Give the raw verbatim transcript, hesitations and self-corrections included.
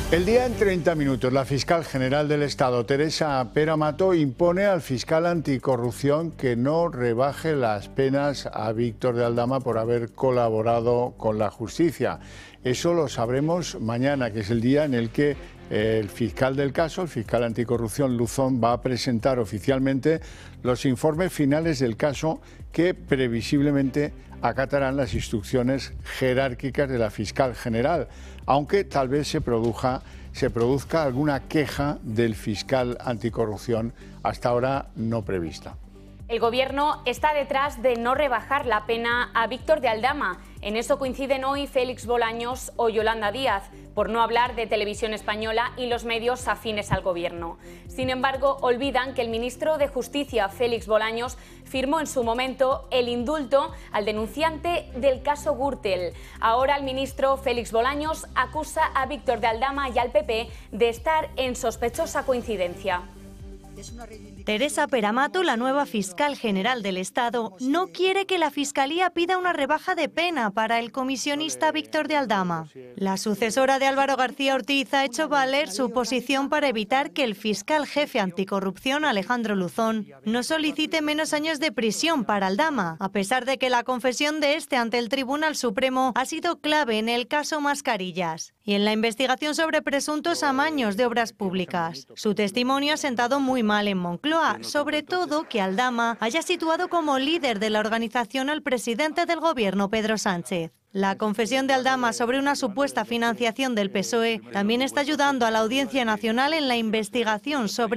El día en treinta minutos, la fiscal general del Estado, Teresa Pera Mato, impone al fiscal anticorrupción que no rebaje las penas a Víctor de Aldama por haber colaborado con la justicia. Eso lo sabremos mañana, que es el día en el que el fiscal del caso, el fiscal anticorrupción Luzón, va a presentar oficialmente los informes finales del caso que previsiblemente acatarán las instrucciones jerárquicas de la fiscal general, aunque tal vez se produzca, se produzca alguna queja del fiscal anticorrupción hasta ahora no prevista. El Gobierno está detrás de no rebajar la pena a Víctor de Aldama. En eso coinciden hoy Félix Bolaños o Yolanda Díaz, por no hablar de Televisión Española y los medios afines al Gobierno. Sin embargo, olvidan que el ministro de Justicia, Félix Bolaños, firmó en su momento el indulto al denunciante del caso Gürtel. Ahora el ministro Félix Bolaños acusa a Víctor de Aldama y al P P de estar en sospechosa coincidencia. Teresa Pera Mato, la nueva fiscal general del Estado, no quiere que la Fiscalía pida una rebaja de pena para el comisionista Víctor de Aldama. La sucesora de Álvaro García Ortiz ha hecho valer su posición para evitar que el fiscal jefe anticorrupción, Alejandro Luzón, no solicite menos años de prisión para Aldama, a pesar de que la confesión de este ante el Tribunal Supremo ha sido clave en el caso Mascarillas y en la investigación sobre presuntos amaños de obras públicas. Su testimonio ha sentado muy mal en Moncloa, sobre todo que Aldama haya situado como líder de la organización al presidente del Gobierno, Pedro Sánchez. La confesión de Aldama sobre una supuesta financiación del P S O E también está ayudando a la Audiencia Nacional en la investigación sobre